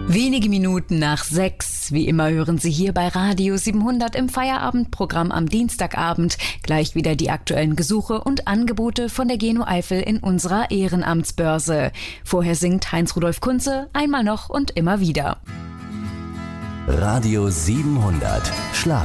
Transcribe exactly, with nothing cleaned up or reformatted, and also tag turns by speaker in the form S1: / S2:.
S1: Wenige Minuten nach sechs. Wie immer hören Sie hier bei Radio siebenhundert im Feierabendprogramm am Dienstagabend gleich wieder die aktuellen Gesuche und Angebote von der Geno Eifel in unserer Ehrenamtsbörse. Vorher singt Heinz-Rudolf Kunze einmal noch und immer wieder.
S2: Radio siebenhundert Schlag.